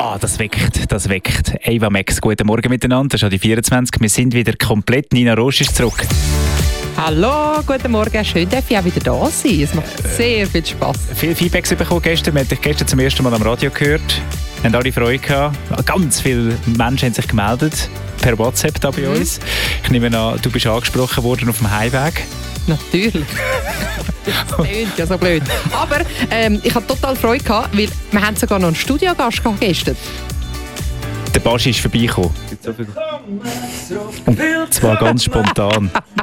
Das weckt. Eva Max, guten Morgen miteinander. Das ist ja die 24. Wir sind wieder komplett. Nina Rosch ist zurück. Hallo, guten Morgen. Schön, dass ich auch wieder da sein. Es macht sehr viel Spass. Viel Feedbacks bekommen gestern. Wir haben dich gestern zum ersten Mal am Radio gehört. Wir haben alle Freude gehabt. Ganz viele Menschen haben sich gemeldet. Per WhatsApp da bei uns. Ich nehme an, du bist angesprochen worden auf dem Heimweg. Natürlich. Das klingt ja so blöd. Aber ich hatte total Freude gehabt, weil wir haben sogar noch einen Studiogast gehabt gestern. Der Baschi ist vorbeigekommen. Und zwar ganz spontan.